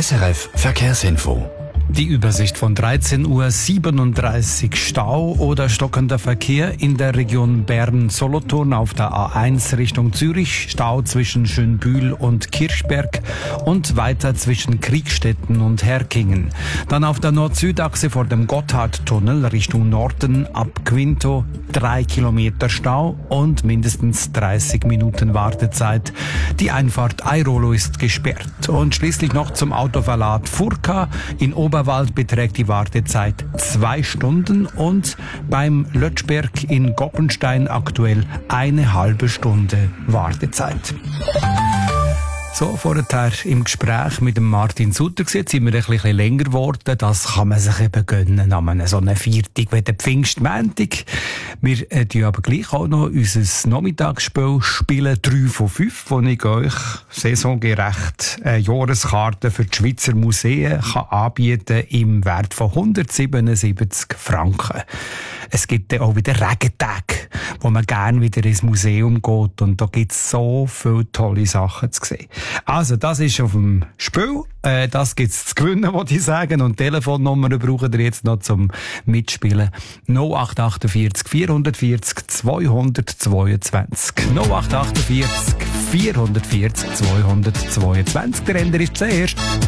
SRF Verkehrsinfo. Die Übersicht von 13:37 Uhr. Stau oder stockender Verkehr in der Region Bern-Solothurn auf der A1 Richtung Zürich. Stau zwischen Schönbühl und Kirchberg und weiter zwischen Kriegstetten und Herkingen. Dann auf der Nord-Süd-Achse vor dem Gotthardtunnel Richtung Norden ab Quinto 3 Kilometer Stau und mindestens 30 Minuten Wartezeit. Die Einfahrt Airolo ist gesperrt. Und schließlich noch zum Autoverlad Furka. In Oberwald beträgt die Wartezeit 2 Stunden und beim Lötschberg in Goppenstein aktuell 1,5 Stunde Wartezeit. So, vorher im Gespräch mit dem Martin Sutter jetzt sind wir ein bisschen länger geworden. Das kann man sich eben gönnen an so einer Viertag wie der Pfingstmontag. Wir tun aber gleich auch noch unser Nachmittagsspiel spielen 3 von 5, wo ich euch saisongerecht Jahreskarten für die Schweizer Museen kann anbieten im Wert von 177 Franken. Es gibt dann auch wieder Regentage, wo man gerne wieder ins Museum geht und da gibt es so viele tolle Sachen zu sehen. Also, das ist auf dem Spiel. Das gibt's zu gewinnen, wollte ich sagen. Und Telefonnummern brauchen ihr jetzt noch zum Mitspielen. 0848 440 222. 0848 440 222. Der Ender ist zuerst.